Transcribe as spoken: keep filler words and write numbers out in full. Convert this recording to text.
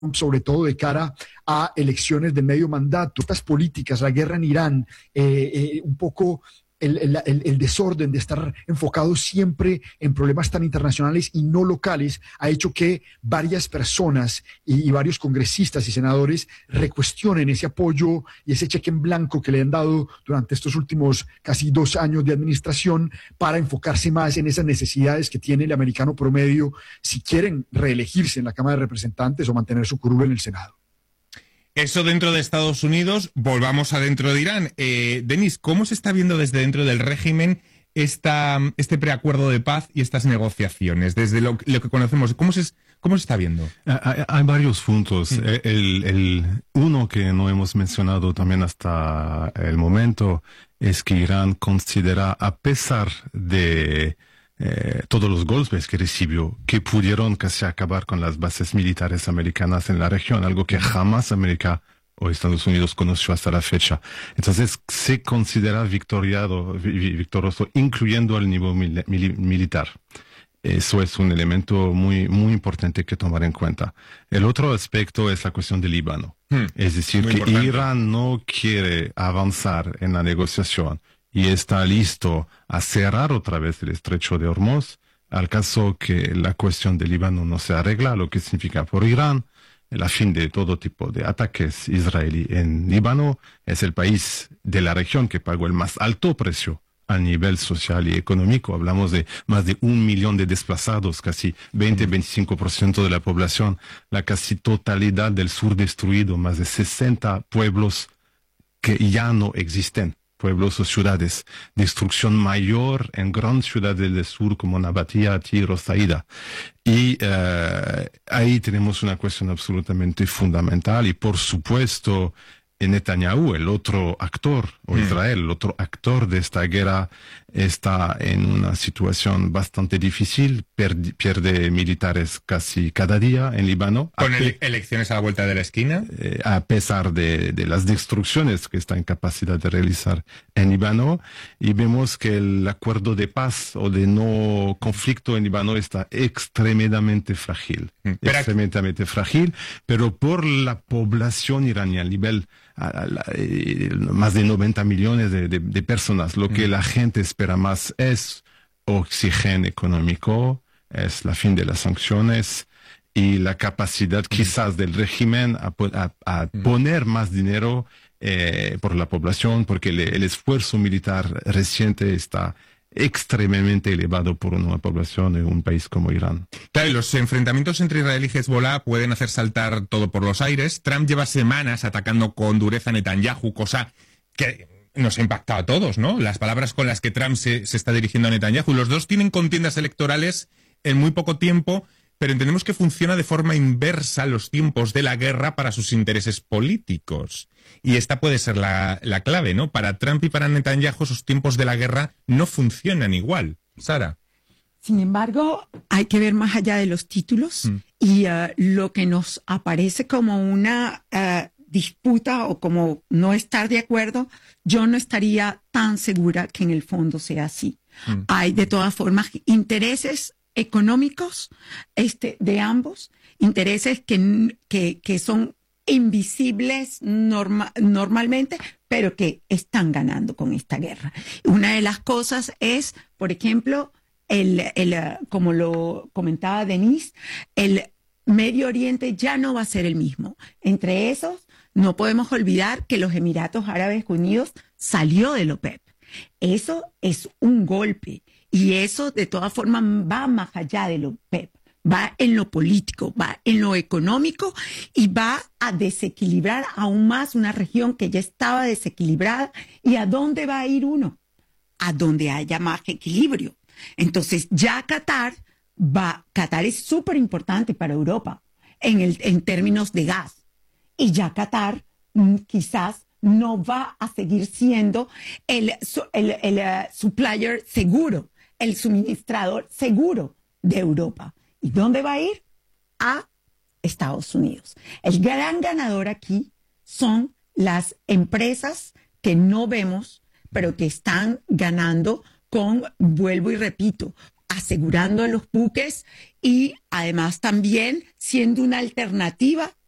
sobre todo de cara a elecciones de medio mandato. Estas políticas, la guerra en Irán, eh, eh, un poco el, el, el desorden de estar enfocado siempre en problemas tan internacionales y no locales, ha hecho que varias personas y, y varios congresistas y senadores recuestionen ese apoyo y ese cheque en blanco que le han dado durante estos últimos casi dos años de administración para enfocarse más en esas necesidades que tiene el americano promedio si quieren reelegirse en la Cámara de Representantes o mantener su curul en el Senado. Eso dentro de Estados Unidos. Volvamos a dentro de Irán. Eh, Denis, ¿cómo se está viendo desde dentro del régimen esta, este preacuerdo de paz y estas negociaciones? Desde lo, lo que conocemos, ¿cómo se, cómo se está viendo? Hay, hay varios puntos. Sí. El, el uno que no hemos mencionado también hasta el momento es que Irán considera, a pesar de Eh, todos los golpes que recibió, que pudieron casi acabar con las bases militares americanas en la región, algo que jamás América o Estados Unidos conoció hasta la fecha. Entonces se considera victoriado, victorioso, incluyendo al nivel mil, mil, militar. Eso es un elemento muy, muy importante que tomar en cuenta. El otro aspecto es la cuestión del Líbano. Hmm. Es decir, muy que importante. Irán no quiere avanzar en la negociación y está listo a cerrar otra vez el estrecho de Hormuz, al caso que la cuestión del Líbano no se arregla, lo que significa por Irán el fin de todo tipo de ataques israelí en Líbano. Es el país de la región que pagó el más alto precio a nivel social y económico. Hablamos de más de un millón de desplazados, casi veinte a veinticinco por ciento de la población, la casi totalidad del sur destruido, más de sesenta pueblos que ya no existen. Pueblos o ciudades, destrucción mayor en grandes ciudades del sur como Nabatea, Tiro, Saida. Y uh, ahí tenemos una cuestión absolutamente fundamental y por supuesto Netanyahu, el otro actor, o Israel, el otro actor de esta guerra, está en una situación bastante difícil, pierde, pierde militares casi cada día en Líbano. ¿Con ele elecciones a la vuelta de la esquina? Eh, a pesar de, de las destrucciones que está en capacidad de realizar en Líbano, y vemos que el acuerdo de paz o de no conflicto en Líbano está extremadamente frágil, mm. extremadamente frágil, pero por la población iraní a nivel A, a, a, eh, más de noventa millones de, de, de personas. Lo que la gente espera más es oxígeno económico, es la fin de las sanciones y la capacidad quizás del régimen a, a, a poner más dinero eh, por la población, porque el, el esfuerzo militar reciente está extremadamente elevado por una población en un país como Irán. Claro, y los enfrentamientos entre Israel y Hezbollah pueden hacer saltar todo por los aires. Trump lleva semanas atacando con dureza a Netanyahu, cosa que nos ha impactado a todos, ¿no? Las palabras con las que Trump se, se está dirigiendo a Netanyahu. Los dos tienen contiendas electorales en muy poco tiempo, pero entendemos que funciona de forma inversa los tiempos de la guerra para sus intereses políticos. Y esta puede ser la, la clave, ¿no? Para Trump y para Netanyahu, sus tiempos de la guerra no funcionan igual. Sara. Sin embargo, hay que ver más allá de los títulos mm. y uh, lo que nos aparece como una uh, disputa o como no estar de acuerdo, yo no estaría tan segura que en el fondo sea así. Mm. Hay de todas formas intereses económicos este, de ambos, intereses que, que, que son invisibles norma, normalmente, pero que están ganando con esta guerra. Una de las cosas es, por ejemplo, el, el, como lo comentaba Denise, el Medio Oriente ya no va a ser el mismo. Entre esos, no podemos olvidar que los Emiratos Árabes Unidos salió de la OPEP. Eso es un golpe. Y eso, de todas formas, va más allá de la OPEP. Va en lo político, va en lo económico y va a desequilibrar aún más una región que ya estaba desequilibrada. ¿Y a dónde va a ir uno? A donde haya más equilibrio. Entonces, ya Qatar va, Qatar es súper importante para Europa en, el, en términos de gas. Y ya Qatar mm, quizás no va a seguir siendo el, el, el uh, supplier seguro, el suministrador seguro de Europa. ¿Y dónde va a ir? A Estados Unidos. El gran ganador aquí son las empresas que no vemos, pero que están ganando con, vuelvo y repito, asegurando los buques y además también siendo una alternativa